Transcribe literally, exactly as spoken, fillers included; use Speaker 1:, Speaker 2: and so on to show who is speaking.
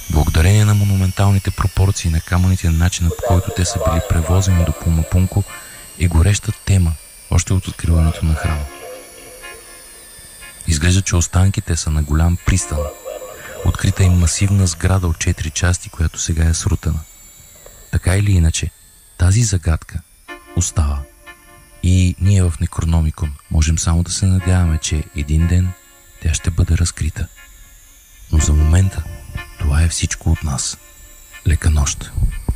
Speaker 1: Благодарение на монументалните пропорции на камъните, на начина, по който те са били превозени до Пумапунко, е гореща тема още от откриването на храма. Изглежда, че останките са на голям пристан. Открита им масивна сграда от четири части, която сега е срутена. Така или иначе, тази загадка остава. И ние в Некрономикон можем само да се надяваме, че един ден тя ще бъде разкрита. Но за момента това е всичко от нас. Лека нощ!